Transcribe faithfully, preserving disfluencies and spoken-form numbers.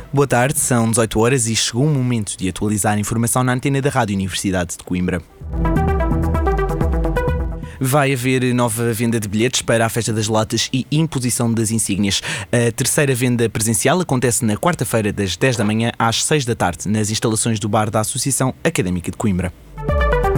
Boa tarde, são dezoito horas e chegou o momento de atualizar a informação na antena da Rádio Universidade de Coimbra. Vai haver nova venda de bilhetes para a Festa das Latas e imposição das insígnias. A terceira venda presencial acontece na quarta-feira, das dez da manhã às seis da tarde, nas instalações do bar da Associação Académica de Coimbra.